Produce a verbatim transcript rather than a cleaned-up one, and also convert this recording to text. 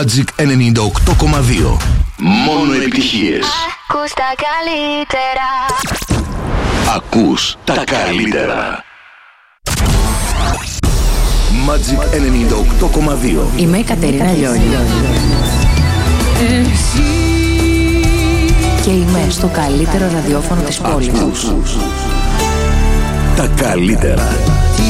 Magic ενενήντα οκτώ κόμμα δύο. Μόνο επιτυχίες. Ακούς τα καλύτερα. Ακούς τα καλύτερα. Magic ενενήντα οκτώ κόμμα δύο. Είμαι η Κατερίνα Λιόλη. Εσύ. Και είμαι στο καλύτερο ραδιόφωνο της πόλης. Ακούς τα καλύτερα.